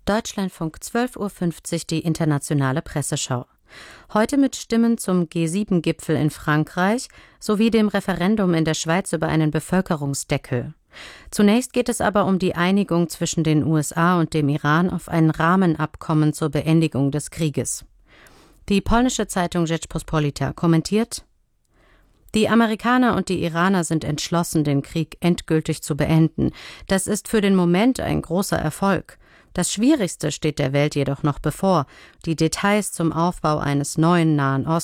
Deutschlandfunk 12:50 Uhr die internationale Presseschau. Heute mit Stimmen zum G7-Gipfel in Frankreich sowie dem Referendum in der Schweiz über einen Bevölkerungsdeckel. Zunächst geht es aber um die Einigung zwischen den USA und dem Iran auf ein Rahmenabkommen zur Beendigung des Krieges. Die polnische Zeitung Rzeczpospolita kommentiert: Die Amerikaner und die Iraner sind entschlossen, den Krieg endgültig zu beenden. Das ist für den Moment ein großer Erfolg. Das Schwierigste steht der Welt jedoch noch bevor: die Details zum Aufbau eines neuen Nahen Ostens.